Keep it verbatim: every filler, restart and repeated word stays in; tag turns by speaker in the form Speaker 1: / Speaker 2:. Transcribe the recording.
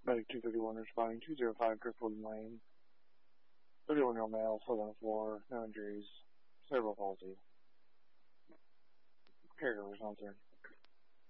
Speaker 1: Medic two fifty-one responding two zero five Kirkwood Lane. thirty-one-year-old male, foot on the floor, no injuries, cerebral palsy. Caregiver response there.